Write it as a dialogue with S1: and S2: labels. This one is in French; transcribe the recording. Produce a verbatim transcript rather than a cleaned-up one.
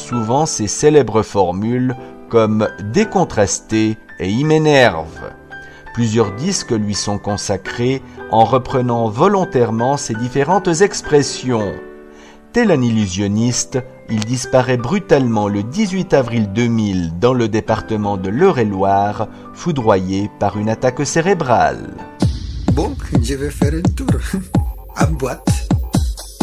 S1: souvent ses célèbres formules comme « décontrasté » et « il m'énerve ». Plusieurs disques lui sont consacrés en reprenant volontairement ces différentes expressions. Tel un illusionniste, il disparaît brutalement le dix-huit avril deux mille dans le département de l'Eure-et-Loir, foudroyé par une attaque cérébrale.
S2: Bon, je vais faire un tour. À boîte.